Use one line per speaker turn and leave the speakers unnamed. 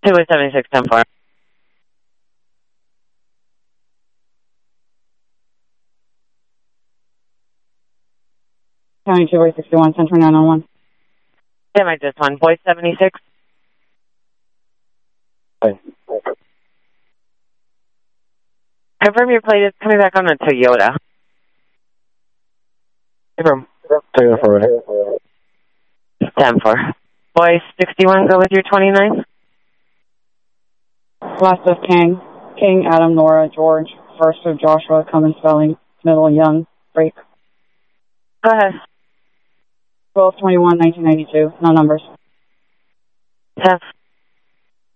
276, 10-4.
County 261, Central 901.
Yeah, Mike, this one. Boy 76.
Hi.
Confirm your plate is coming back on a Toyota.
Confirm. Toyota Forward.
10-4. Boy 61, go with your 29.
Last of King, Adam, Nora, George. First of Joshua, Cummins, Spelling. Middle, Young, Break.
Go ahead.
12/21/1992. No numbers.
10.